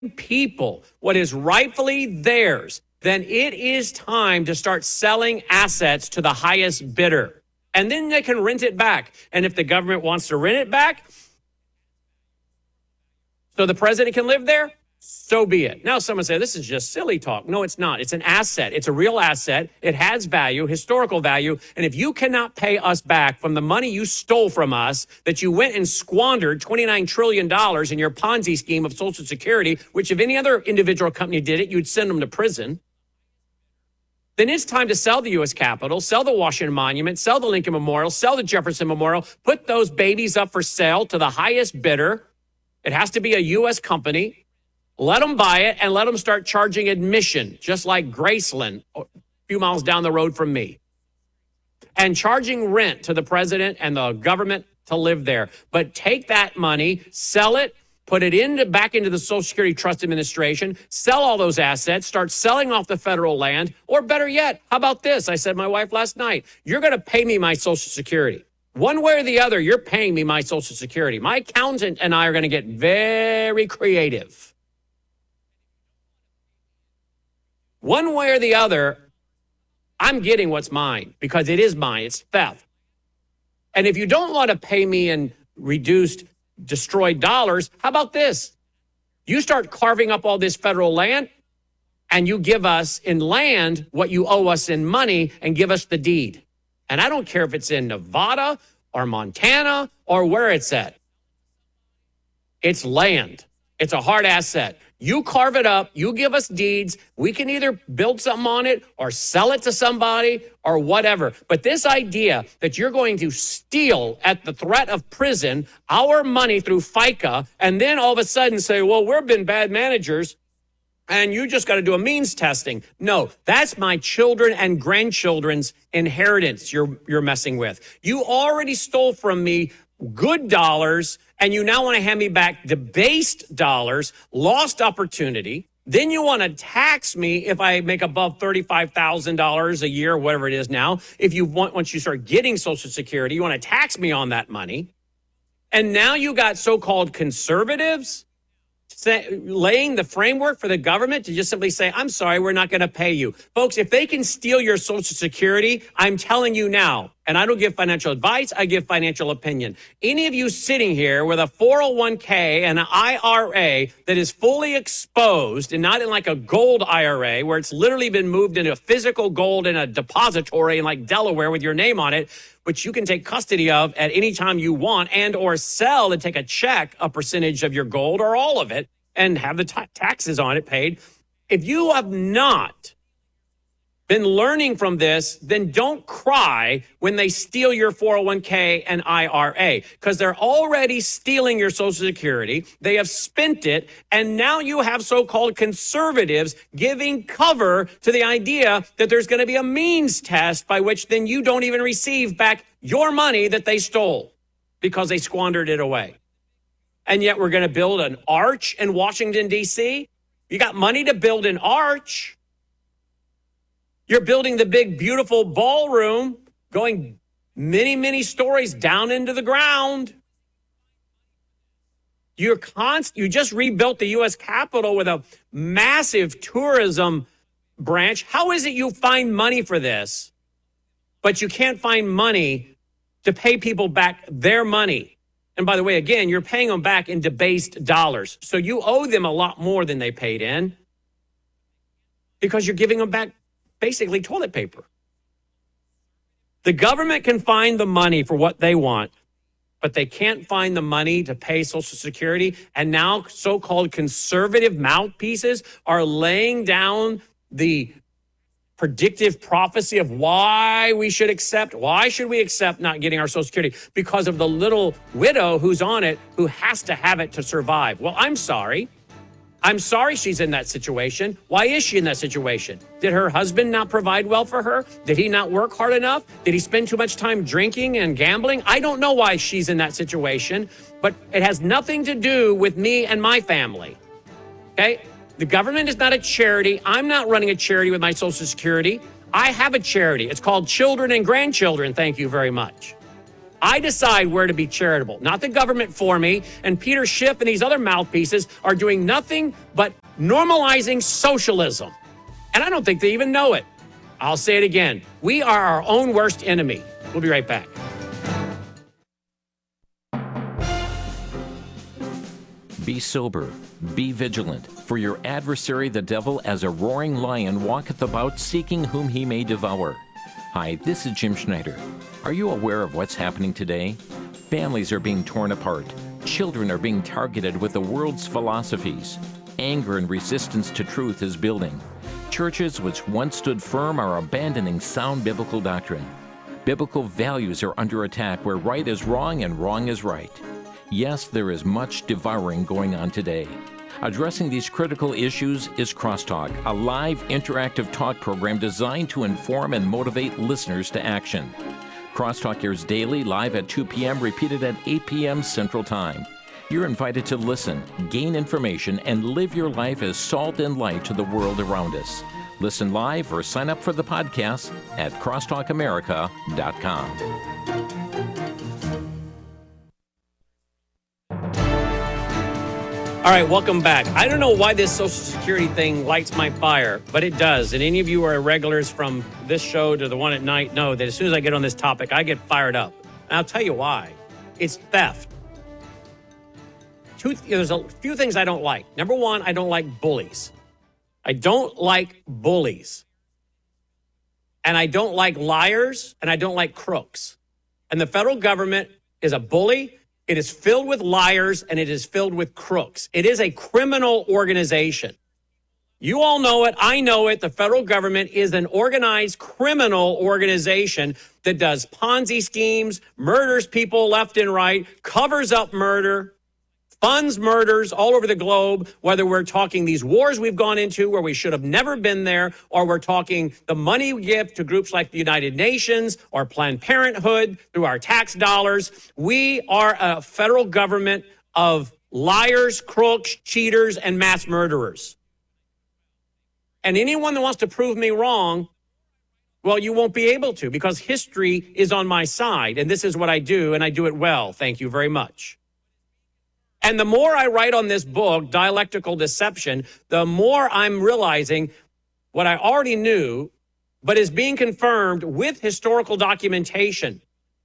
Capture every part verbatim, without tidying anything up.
people what is rightfully theirs, then it is time to start selling assets to the highest bidder. And then they can rent it back. And if the government wants to rent it back so the president can live there, so be it. Now, someone say, this is just silly talk. No, it's not. It's an asset. It's a real asset. It has value, historical value. And if you cannot pay us back from the money you stole from us, that you went and squandered twenty-nine trillion dollars in your Ponzi scheme of Social Security, which if any other individual company did it, you'd send them to prison, then it's time to sell the U S Capitol, sell the Washington Monument, sell the Lincoln Memorial, sell the Jefferson Memorial, put those babies up for sale to the highest bidder. It has to be a U S company. Let them buy it and let them start charging admission, just like Graceland, a few miles down the road from me, and charging rent to the president and the government to live there. But take that money, sell it, put it into back into the Social Security Trust Administration, sell all those assets, start selling off the federal land, or better yet, how about this? I said to my wife last night, you're going to pay me my Social Security. One way or the other, you're paying me my Social Security. My accountant and I are going to get very creative. One way or the other, I'm getting what's mine because it is mine. It's theft. And if you don't want to pay me in reduced, destroyed dollars, how about this? You start carving up all this federal land and you give us in land what you owe us in money and give us the deed. And I don't care if it's in Nevada or Montana or where it's at. It's land. It's a hard asset. You carve it up, you give us deeds, we can either build something on it or sell it to somebody or whatever. But this idea that you're going to steal at the threat of prison our money through FICA and then all of a sudden say, well, we've been bad managers and you just got to do a means testing. No, that's my children and grandchildren's inheritance you're, you're messing with. You already stole from me good dollars, and you now want to hand me back debased dollars, lost opportunity. Then you want to tax me if I make above thirty-five thousand dollars a year, whatever it is now. If you want, once you start getting Social Security, you want to tax me on that money. And now you got so-called conservatives say, laying the framework for the government to just simply say, I'm sorry, we're not going to pay you. Folks, if they can steal your Social Security, I'm telling you now, and I don't give financial advice, I give financial opinion. Any of you sitting here with a four oh one k and an I R A that is fully exposed and not in like a gold I R A where it's literally been moved into physical gold in a depository in like Delaware with your name on it, which you can take custody of at any time you want and or sell and take a check, a percentage of your gold or all of it and have the ta- taxes on it paid. If you have not been learning from this, then don't cry when they steal your four oh one k and I R A because they're already stealing your Social Security. They have spent it. And now you have so-called conservatives giving cover to the idea that there's going to be a means test by which then you don't even receive back your money that they stole because they squandered it away. And yet we're going to build an arch in Washington, D C. You got money to build an arch. You're building the big, beautiful ballroom going many, many stories down into the ground. You're const- you just rebuilt the U S Capitol with a massive tourism branch. How is it you find money for this, but you can't find money to pay people back their money? And by the way, again, you're paying them back in debased dollars. So you owe them a lot more than they paid in because you're giving them back basically toilet paper. The government can find the money for what they want, but they can't find the money to pay Social Security. And now so-called conservative mouthpieces are laying down the predictive prophecy of why we should accept, why should we accept not getting our Social Security? Because of the little widow who's on it who has to have it to survive. Well, I'm sorry. I'm sorry she's in that situation. Why is she in that situation? Did her husband not provide well for her? Did he not work hard enough? Did he spend too much time drinking and gambling? I don't know why she's in that situation, but it has nothing to do with me and my family. Okay? The government is not a charity. I'm not running a charity with my Social Security. I have a charity. It's called Children and Grandchildren. Thank you very much. I decide where to be charitable, not the government for me. And Peter Schiff and these other mouthpieces are doing nothing but normalizing socialism. And I don't think they even know it. I'll say it again. We are our own worst enemy. We'll be right back. Be sober, be vigilant, for your adversary the devil as a roaring lion walketh about seeking whom he may devour. Hi, this is Jim Schneider. Are you aware of what's happening today? Families are being torn apart. Children are being targeted with the world's philosophies. Anger and resistance to truth is building. Churches which once stood firm are abandoning sound biblical doctrine. Biblical values are under attack where right is wrong and wrong is right. Yes, there is much devouring going on today. Addressing these critical issues is Crosstalk, a live interactive talk program designed to inform and motivate listeners to action. Crosstalk airs daily, live at two p.m., repeated at eight p.m. Central Time. You're invited to listen, gain information, and live your life as salt and light to the world around us. Listen live or sign up for the podcast at crosstalk america dot com. All right, welcome back. I don't know why this Social Security thing lights my fire, but it does. And any of you who are regulars from this show to the one at night know that as soon as I get on this topic, I get fired up. And I'll tell you why. It's theft. Two, there's a few things I don't like. Number one, I don't like bullies. I don't like bullies. And I don't like liars, and I don't like crooks. And the federal government is a bully. It is filled with liars, and it is filled with crooks. It is a criminal organization. You all know it. I know it. The federal government is an organized criminal organization that does Ponzi schemes, murders people left and right, covers up murder, funds murders all over the globe, whether we're talking these wars we've gone into where we should have never been there, or we're talking the money we give to groups like the United Nations or Planned Parenthood through our tax dollars. We are a federal government of liars, crooks, cheaters, and mass murderers. And anyone that wants to prove me wrong, well, you won't be able to, because history is on my side, and this is what I do, and I do it well. Thank you very much. And the more I write on this book, Dialectical Deception, the more I'm realizing what I already knew, but is being confirmed with historical documentation.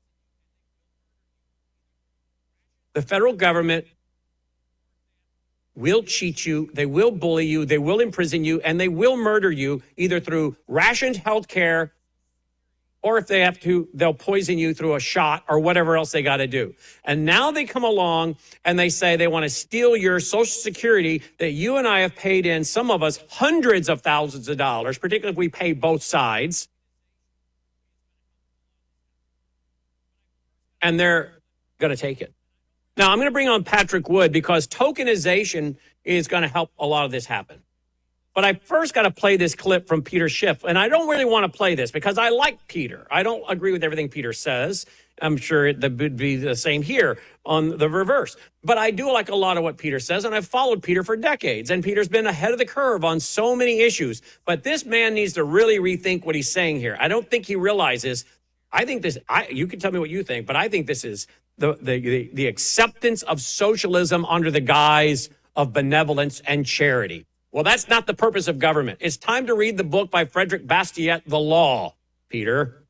The federal government will cheat you, they will bully you, they will imprison you, and they will murder you either through rationed health care, or if they have to, they'll poison you through a shot or whatever else they got to do. And now they come along and they say they want to steal your Social Security that you and I have paid in, some of us, hundreds of thousands of dollars, particularly if we pay both sides. And they're going to take it. Now, I'm going to bring on Patrick Wood because tokenization is going to help a lot of this happen. But I first got to play this clip from Peter Schiff. And I don't really want to play this because I like Peter. I don't agree with everything Peter says. I'm sure it would be the same here on the reverse. But I do like a lot of what Peter says, and I've followed Peter for decades. And Peter's been ahead of the curve on so many issues. But this man needs to really rethink what he's saying here. I don't think he realizes, I think this, I, you can tell me what you think, but I think this is the, the, the, the acceptance of socialism under the guise of benevolence and charity. Well, that's not the purpose of government. It's time to read the book by Frederick Bastiat, The Law, Peter.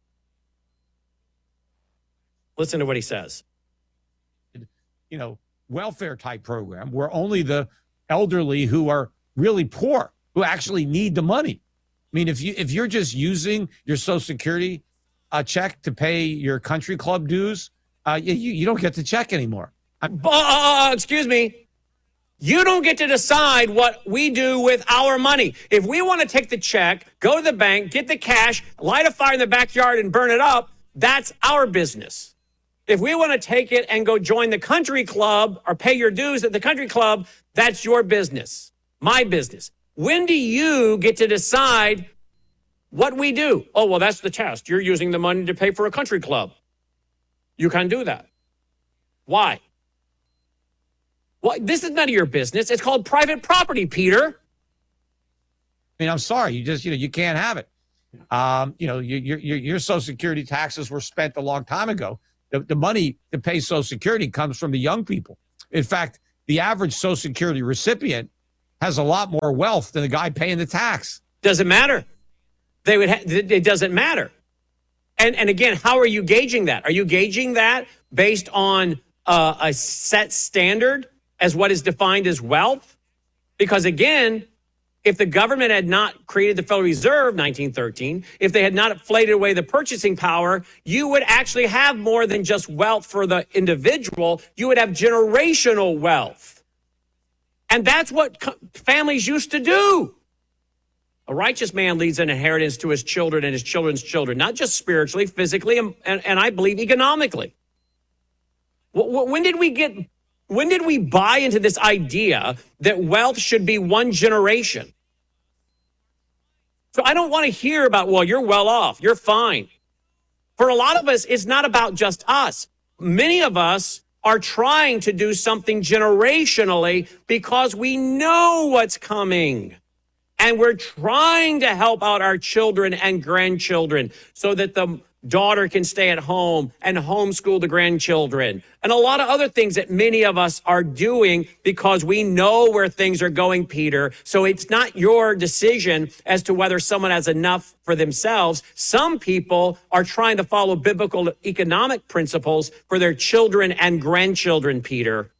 Listen to what he says. You know, welfare type program where only the elderly who are really poor, who actually need the money. I mean, if you if you're just using your Social Security uh, check to pay your country club dues, uh, you, you don't get the check anymore. Uh, excuse me. You don't get to decide what we do with our money. If we want to take the check, go to the bank, get the cash, light a fire in the backyard and burn it up, that's our business. If we want to take it and go join the country club or pay your dues at the country club, that's your business, my business. When do you get to decide what we do? Oh, well, that's the test. You're using the money to pay for a country club. You can't do that. Why? Well, this is none of your business. It's called private property, Peter. I mean, I'm sorry. You just, you know, you can't have it. Um, you know, your, your, your Social Security taxes were spent a long time ago the, the money to pay Social Security comes from the young people. In fact, the average Social Security recipient has a lot more wealth than the guy paying the tax. Doesn't matter. They would. Ha- it doesn't matter. And and again, how are you gauging that? Are you gauging that based on uh, a set standard as what is defined as wealth? Because again, if the government had not created the Federal Reserve, nineteen thirteen, if they had not inflated away the purchasing power, you would actually have more than just wealth for the individual. You would have generational wealth. And that's what co- families used to do. A righteous man leaves an inheritance to his children and his children's children, not just spiritually, physically, and, and, and I believe economically. When did we get, when did we buy into this idea that wealth should be one generation? So I don't want to hear about, well, you're well off, you're fine. For a lot of us, it's not about just us. Many of us are trying to do something generationally because we know what's coming. And we're trying to help out our children and grandchildren so that the daughter can stay at home and homeschool the grandchildren. And a lot of other things that many of us are doing because we know where things are going, Peter. So it's not your decision as to whether someone has enough for themselves. Some people are trying to follow biblical economic principles for their children and grandchildren, Peter.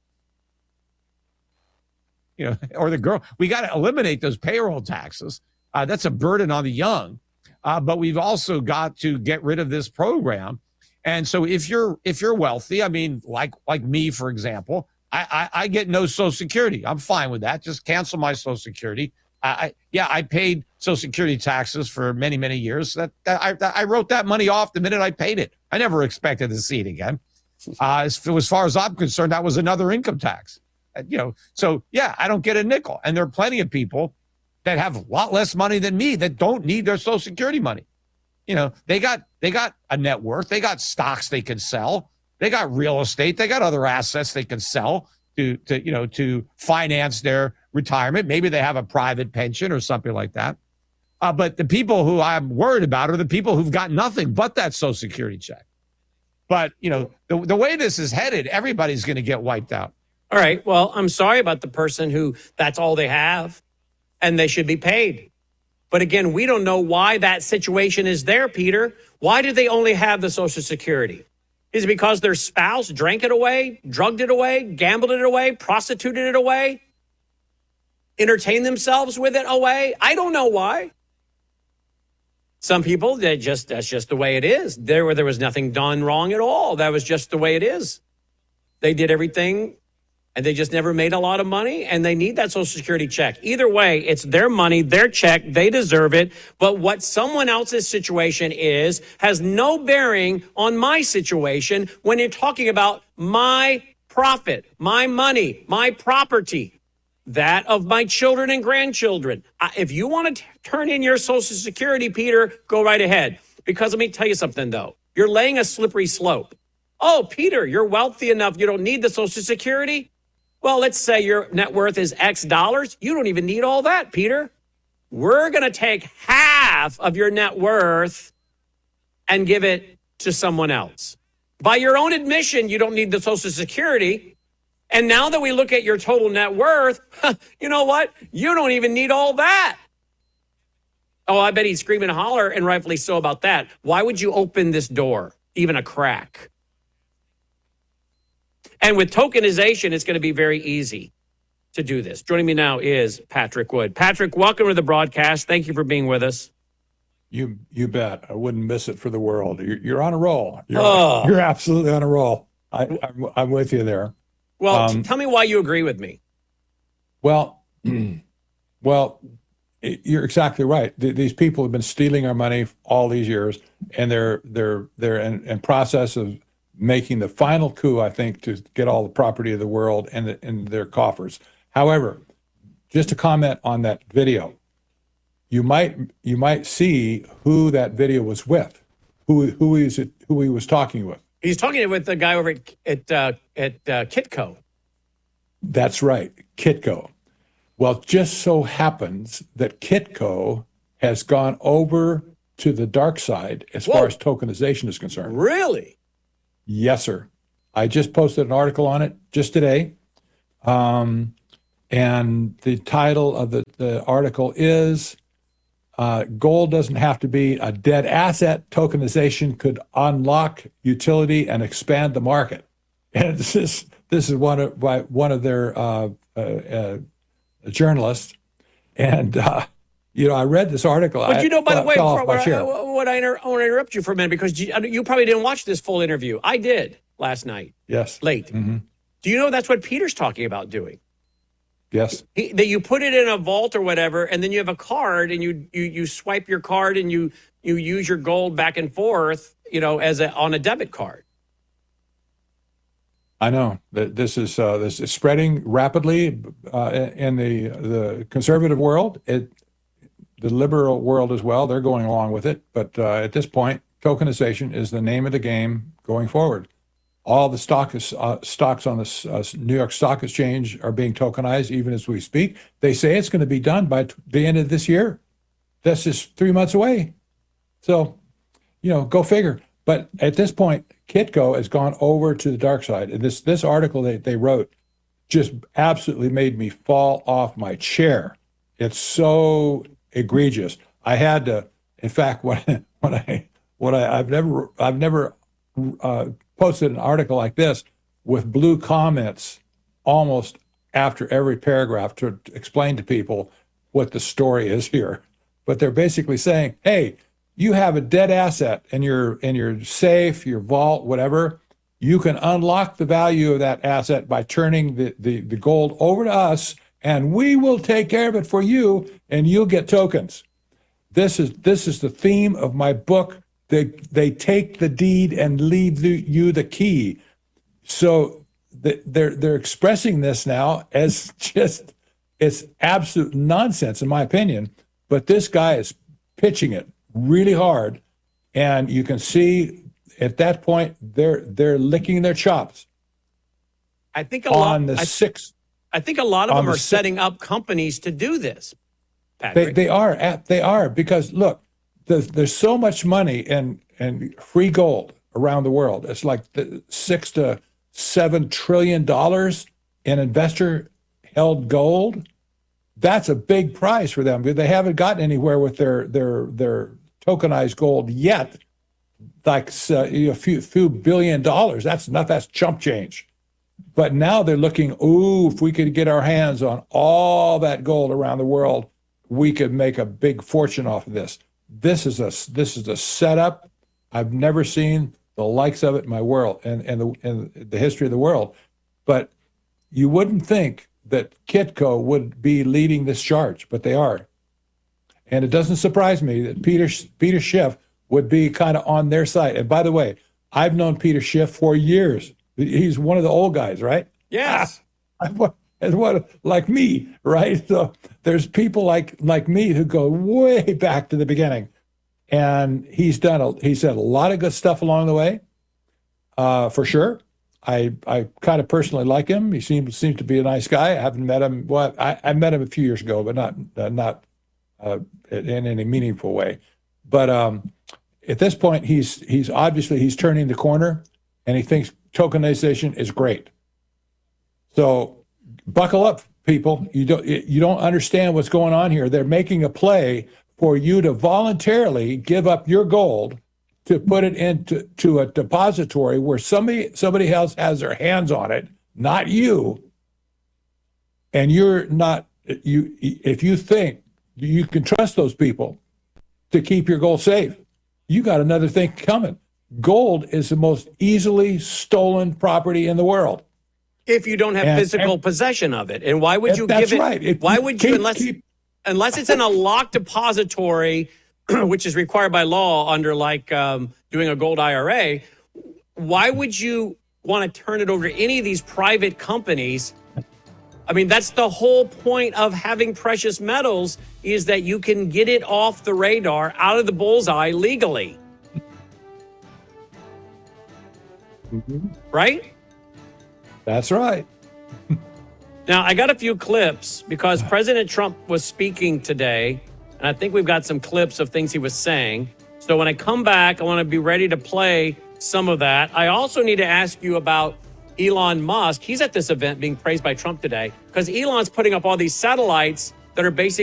You know, or the girl. We got to eliminate those payroll taxes. Uh, that's a burden on the young. Uh, but we've also got to get rid of this program. And so if you're if you're wealthy, I mean, like like me, for example, I, I, I get no Social Security. I'm fine with that. Just cancel my Social Security. I, I yeah, I paid Social Security taxes for many, many years. That, that I, that, I wrote that money off the minute I paid it. I never expected to see it again. Uh, as, as far as I'm concerned, that was another income tax. You know, so yeah, I don't get a nickel. And there are plenty of people that have a lot less money than me that don't need their Social Security money. You know, they got they got a net worth, they got stocks they can sell, they got real estate, they got other assets they can sell to to you know to finance their retirement. Maybe they have a private pension or something like that. Uh, but the people who I'm worried about are the people who've got nothing but that Social Security check. But you know, the the way this is headed, everybody's going to get wiped out. All right. Well, I'm sorry about the person who that's all they have and they should be paid. But again, we don't know why that situation is there, Peter. Why do they only have the Social Security? Is it because their spouse drank it away, drugged it away, gambled it away, prostituted it away, entertained themselves with it away? I don't know why. Some people, they just that's just the way it is. There where there was nothing done wrong at all. That was just the way it is. They did everything. And they just never made a lot of money, and they need that Social Security check. Either way, it's their money, their check, they deserve it. But what someone else's situation is has no bearing on my situation when you're talking about my profit, my money, my property, that of my children and grandchildren. If you want to t- turn in your Social Security, Peter, go right ahead. Because let me tell you something, though. You're laying a slippery slope. Oh, Peter, you're wealthy enough. You don't need the Social Security. Well, let's say your net worth is X dollars. You don't even need all that, Peter. We're going to take half of your net worth and give it to someone else. By your own admission, you don't need the Social Security. And now that we look at your total net worth, you know what? You don't even need all that. Oh, I bet he'd scream and holler, and rightfully so about that. Why would you open this door, even a crack? And with tokenization, it's going to be very easy to do this. Joining me now is Patrick Wood. Patrick, welcome to the broadcast. Thank you for being with us. You you bet. I wouldn't miss it for the world. You're, you're on a roll. You're, Oh. you're absolutely on a roll. I, I'm, I'm with you there. Well, Um, t- tell me why you agree with me. Well, well, you're exactly right. Th- These people have been stealing our money all these years, and they're they're they're in, in process of making the final coup, I think, to get all the property of the world in, the, in their coffers. However, just to comment on that video, you might you might see who that video was with, who who is it, who he was talking with. He's talking with the guy over at at, uh, at uh, Kitco. That's right, Kitco. Well, it just so happens that Kitco has gone over to the dark side as Whoa. far as tokenization is concerned. Really? Yes, sir. I just posted an article on it just today. Um, and the title of the, the article is uh, Gold Doesn't Have to Be a Dead Asset. Tokenization could unlock utility and expand the market. And this is, this is one of, by one of their uh, uh, uh, journalists. And, uh, you know, I read this article. But you know, by I, the way, fell for, off my what, chair. I, what I, inter- I want to interrupt you for a minute because you, you probably didn't watch this full interview. I did last night, Yes. late. Mm-hmm. Do you know that's what Peter's talking about doing? Yes. He, that you put it in a vault or whatever, and then you have a card, and you you you swipe your card, and you you use your gold back and forth, you know, as a on a debit card. I know that this is uh, this is spreading rapidly uh, in the the conservative world. It, the liberal world as well. They're going along with it, but uh, at this point, tokenization is the name of the game going forward. All the stock is, uh, stocks on the uh, New York Stock Exchange are being tokenized even as we speak. They say it's going to be done by t- the end of this year. This is three months away. So, you know, go figure. But at this point, Kitco has gone over to the dark side. And this this article they, they wrote just absolutely made me fall off my chair. It's so egregious. I had to, in fact, when when I when I I've never I've never uh, posted an article like this with blue comments almost after every paragraph to explain to people what the story is here. But they're basically saying, hey, you have a dead asset in your in your safe, your vault, whatever. You can unlock the value of that asset by turning the, the, the gold over to us, and we will take care of it for you, and you'll get tokens. This is this is the theme of my book. They they take the deed and leave the, you the key. So the, they're they're expressing this now as just it's absolute nonsense in my opinion. But this guy is pitching it really hard, and you can see at that point they're they're licking their chops I think a lot. on the I, sixth. I think a lot of on them the are si- setting up companies to do this. They Patrick, they are at they are because look, there's, there's so much money in in free gold around the world. It's like the six to seven trillion dollars in investor held gold. That's a big prize for them. They haven't gotten anywhere with their their their tokenized gold yet. Like uh, a few few billion dollars. That's not that's chump change. But now they're looking. Ooh, if we could get our hands on all that gold around the world, we could make a big fortune off of this. This is a this is a setup. I've never seen the likes of it in my world and and the in the history of the world. But you wouldn't think that Kitco would be leading this charge, but they are. And it doesn't surprise me that Peter Peter Schiff would be kind of on their side. And by the way, I've known Peter Schiff for years. He's one of the old guys, right? yes. As what like me, right? So there's people like like me who go way back to the beginning, and he's done a he's said a lot of good stuff along the way, uh, for sure. I I kind of personally like him. He seems seems to be a nice guy. I haven't met him. Well, I, I met him a few years ago, but not uh, not uh, in any meaningful way. But um, at this point, he's he's obviously he's turning the corner, and he thinks tokenization is great. So buckle up, people. You don't you don't understand what's going on here. They're making a play for you to voluntarily give up your gold to put it into to a depository where somebody somebody else has their hands on it, not you. And you're not you if you think you can trust those people to keep your gold safe, you got another thing coming. Gold is the most easily stolen property in the world. If you don't have And- physical and- possession of it, and why would you That's give it? right. If why you would you keep- unless keep- unless it's in a locked depository, which is required by law under like um, doing a gold I R A? Why would you want to turn it over to any of these private companies? I mean, that's the whole point of having precious metals is that you can get it off the radar, out of the bullseye legally. Right? That's right. Now, I got a few clips because President Trump was speaking today, and I think we've got some clips of things he was saying. So when I come back, I want to be ready to play some of that. I also need to ask you about Elon Musk. He's at this event being praised by Trump today because Elon's putting up all these satellites that are basically